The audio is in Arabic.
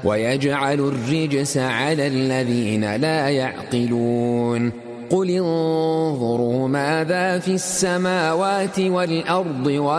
ويجعل الرجس على الذين لا يعقلون قل انظروا ماذا في السماوات والأرض